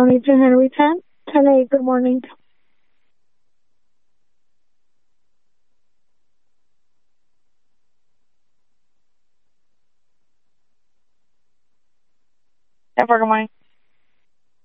County to Henry 10. 10-8, good morning. Good morning.